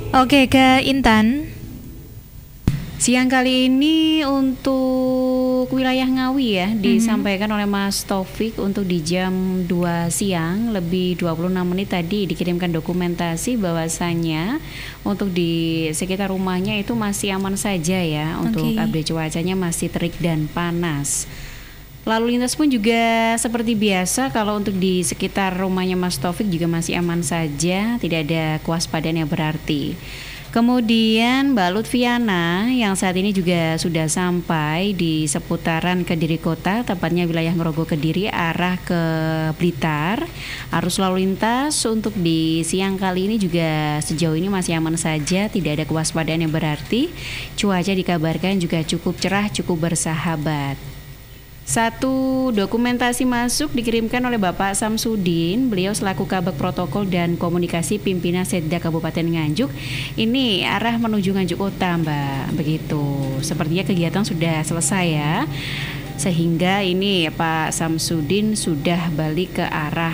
Oke, ke Intan. Siang kali ini untuk wilayah Ngawi ya, Mhm. disampaikan oleh Mas Taufik untuk di jam 2 siang lebih 26 menit tadi dikirimkan dokumentasi bahwasannya untuk di sekitar rumahnya itu masih aman saja ya, untuk Oke. update cuacanya masih terik dan panas. Lalu lintas pun juga seperti biasa, kalau untuk di sekitar rumahnya Mas Taufik juga masih aman saja, tidak ada kewaspadaan yang berarti. Kemudian Mbak Lutfiana yang saat ini juga sudah sampai di seputaran Kediri Kota, tepatnya wilayah Ngerogo Kediri arah ke Blitar. Arus lalu lintas untuk di siang kali ini juga sejauh ini masih aman saja, tidak ada kewaspadaan yang berarti. Cuaca dikabarkan juga cukup cerah, cukup bersahabat. Satu dokumentasi masuk dikirimkan oleh Bapak Samsudin, beliau selaku Kabag Protokol dan Komunikasi Pimpinan Setda Kabupaten Nganjuk. Ini arah menuju Nganjuk Kota, Mbak. Begitu. Sepertinya kegiatan sudah selesai ya. Sehingga ini Pak Samsudin sudah balik ke arah